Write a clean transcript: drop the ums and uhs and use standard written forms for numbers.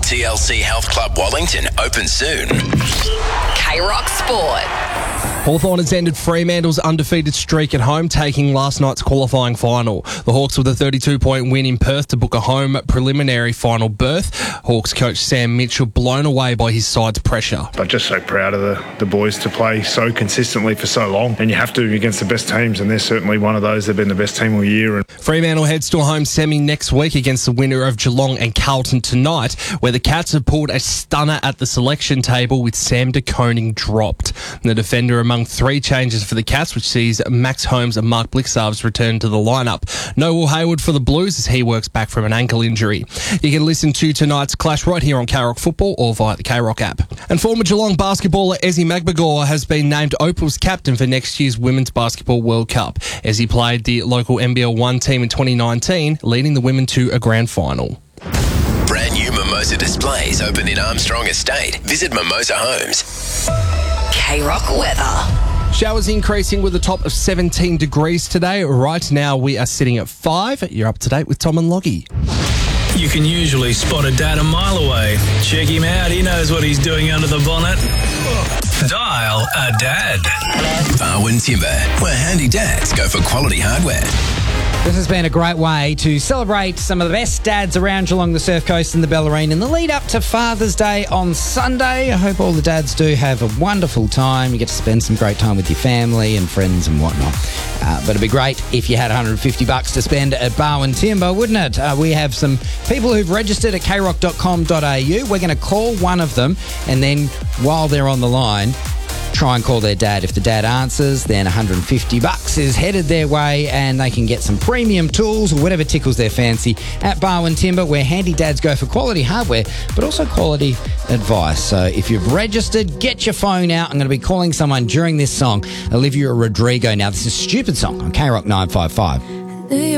TLC Health Club Wellington open soon. K-Rock Sport. Hawthorn has ended Fremantle's undefeated streak at home, taking last night's qualifying final. The Hawks with a 32-point win in Perth to book a home preliminary final berth. Hawks coach Sam Mitchell blown away by his side's pressure. But just so proud of the boys to play so consistently for so long. And you have to against the best teams, and they're certainly one of those. They've been the best team all year. Fremantle heads to a home semi next week against the winner of Geelong and Carlton tonight, where the Cats have pulled a stunner at the selection table with Sam de Koning dropped. The defender among three changes for the Cats, which sees Max Holmes and Mark Blixarves return to the lineup. No Will Hayward for the Blues as he works back from an ankle injury. You can listen to tonight's clash right here on K-Rock Football or via the K-Rock app. And former Geelong basketballer Ezzy Magbagor has been named Opal's captain for next year's Women's Basketball World Cup, as he played the local NBL 1 team in 2019, leading the women to a grand final. Brand new Mimosa displays open in Armstrong Estate. Visit Mimosa Homes. K-Rock weather. Showers increasing with a top of 17 degrees today. Right now we are sitting at 5. You're up to date with Tom and Loggy. You can usually spot a dad a mile away. Check him out, he knows what he's doing under the bonnet. Dial a dad. Barwin Timber, where handy dads go for quality hardware. This has been a great way to celebrate some of the best dads around along the Surf Coast and the Bellarine in the lead up to Father's Day on Sunday. I hope all the dads do have a wonderful time. You get to spend some great time with your family and friends and whatnot. But it'd be great if you had $150 to spend at Barwin Timber, wouldn't it? We have some people who've registered at krock.com.au. We're going to call one of them, and then while they're on the line, try and call their dad. If the dad answers, then $150 is headed their way, and they can get some premium tools or whatever tickles their fancy at Barwin Timber, where handy dads go for quality hardware, but also quality advice. So if you've registered, get your phone out. I'm going to be calling someone during this song, Olivia Rodrigo. Now, this is a stupid song on K-Rock 955.